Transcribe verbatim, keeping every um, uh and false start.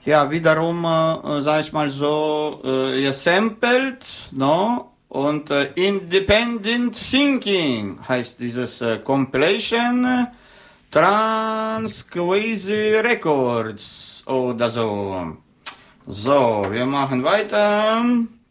Ja, wiederum, äh, sag ich mal so, äh, gesampelt, no? Und äh, Independent Thinking heißt dieses äh, Compilation Transqueasy Records oder so. So, wir machen weiter.